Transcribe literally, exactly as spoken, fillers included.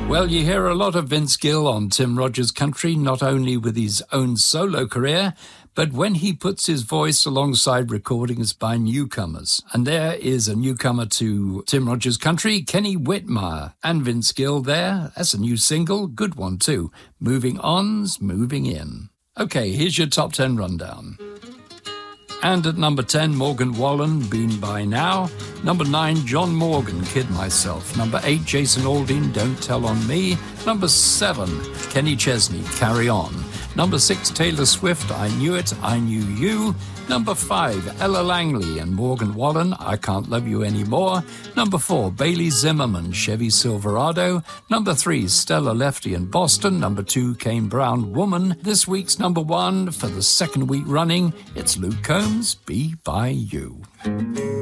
Well, you hear a lot of Vince Gill on Tim Rogers Country, not only with his own solo career, but when he puts his voice alongside recordings by newcomers. And there is a newcomer to Tim Rogers Country, Kenny Whitmire, and Vince Gill there. That's a new single, good one too. Moving On's Moving In. Okay, here's your top ten rundown. And at number ten, Morgan Wallen, Been By Now. Number nine, John Morgan, Kid Myself. Number eight, Jason Aldean, Don't Tell On Me. Number seven, Kenny Chesney, Carry On. Number six, Taylor Swift, I Knew It, I Knew You. Number five, Ella Langley and Morgan Wallen, I Can't Love You Anymore. Number four, Bailey Zimmerman, Chevy Silverado. Number three, Stella Lefty and Boston. Number two, Kane Brown, Woman. This week's number one for the second week running, it's Luke Combs, Be By You.